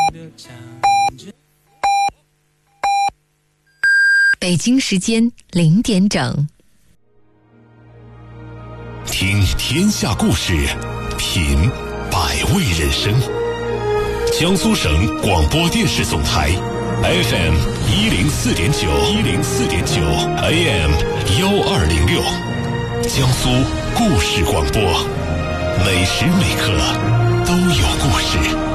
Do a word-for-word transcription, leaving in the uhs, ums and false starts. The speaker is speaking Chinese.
北京时间零点整， 听天下故事，品百味人生。江苏省广播电视总台 F M 一零四点九，一零四点九 A M 幺二零六，江苏故事广播，每时每刻都有故事。